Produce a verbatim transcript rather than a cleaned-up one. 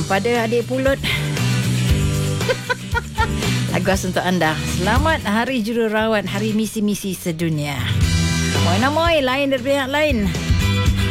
kepada adik pulut. Lagu khas untuk anda. Selamat Hari Jururawat, Hari Misi-Misi Sedunia. Moy na moy, lain daripada yang lain.